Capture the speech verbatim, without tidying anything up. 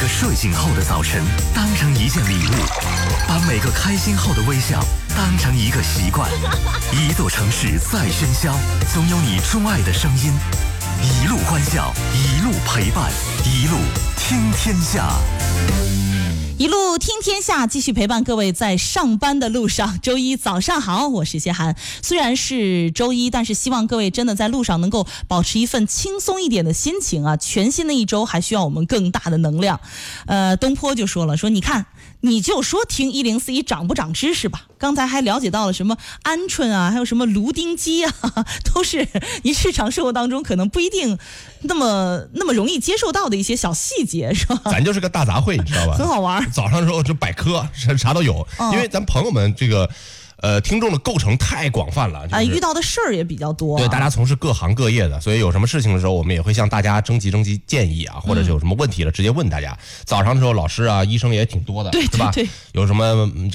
个睡醒后的早晨当成一件礼物，把每个开心后的微笑当成一个习惯。一座城市再喧嚣，总有你钟爱的声音。一路欢笑，一路陪伴，一路听天下。 一路听天下，继续陪伴各位在上班的路上。周一早上好，我是谢涵。虽然是周一，但是希望各位真的在路上能够保持一份轻松一点的心情啊！全新的一周还需要我们更大的能量。呃，东坡就说了，说你看，你就说听一零四一长不长知识吧。刚才还了解到了什么鹌鹑啊，还有什么芦丁鸡啊，都是你日常生活当中可能不一定那么那么容易接受到的一些小细节，是吧？ 咱就是个大杂烩，你知道吧？ 很好玩。 早上的时候就百科，啥都有， 嗯、 因为咱朋友们这个。呃，听众的构成太广泛了，啊、 就是呃，遇到的事儿也比较多、啊。 对，大家从事各行各业的，所以有什么事情的时候，我们也会向大家征集征集建议啊，或者是有什么问题了，直接问大家。早上的时候，老师啊、医生也挺多的， 对对对， 是吧？有什么？